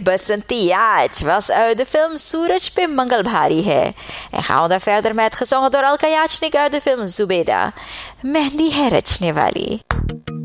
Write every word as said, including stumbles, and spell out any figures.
Basanti Yaach was uit de film Suraj pe Mangalbhari है. En gaan we dan verder met gezongen door Alka Yachnik uit de film Zubeda. Mehndi है रचने वाली.